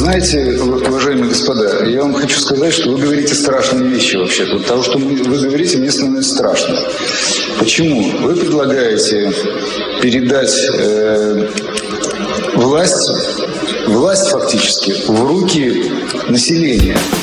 знаете, уважаемые господа, я вам хочу сказать, что вы говорите страшные вещи вообще. Вот того, что вы говорите, мне становится страшно. Почему? Вы предлагаете передать власть фактически в руки населения.